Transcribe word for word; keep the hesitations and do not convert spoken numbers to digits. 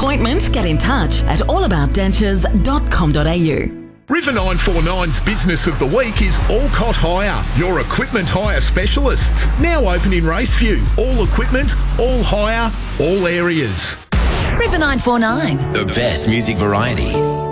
appointment, get in touch at all about dentures dot com dot a u. River nine forty-nine's Business of the Week is Alcott Hire, your equipment hire specialist. Now open in Raceview. All equipment, all hire, all areas. River nine forty-nine. The best music variety.